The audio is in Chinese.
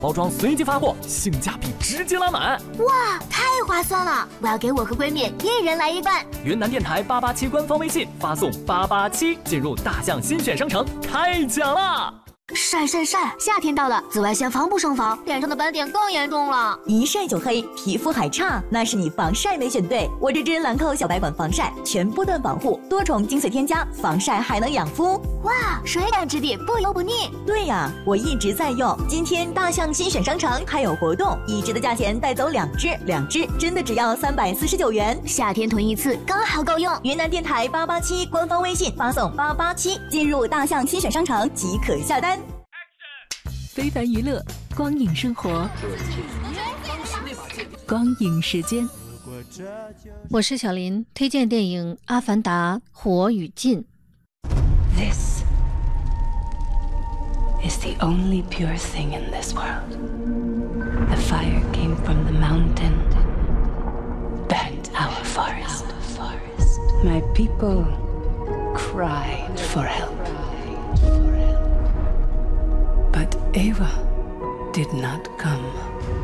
包装随机发货，性价比直接拉满。 哇，太划算了！我要给我和闺蜜一人来一半。 云南电台887官方微信发送887进入大象新选商城，开奖啦！ 晒，夏天到了，紫外线防不胜防，脸上的斑点更严重了。 一晒就黑，皮肤还差，那是你防晒没选对。我这支兰蔻小白管防晒，全波段保护，多重精粹添加，防晒还能养肤。 哇，水感质地，不油不腻。 对呀，我一直在用。今天大象新选商城还有活动，一支的价钱带走2支真的只要349元。 夏天囤一次刚好够用。 云南电台887官方微信发送887进入大象新选商城即可下单。 非凡娱乐，光影生活，光影时间。 我是小林，推荐电影《阿凡达：火与禁》。 This is the only pure thing in this world. The fire came from the mountain, burnt our forest. My people cried for help. But Eva did not come.